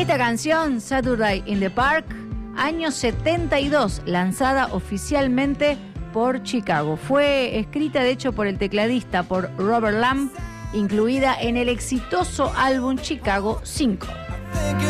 Esta canción, Saturday in the Park, año 72, lanzada oficialmente por Chicago. Fue escrita, de hecho, por el tecladista, por Robert Lamb, incluida en el exitoso álbum Chicago 5.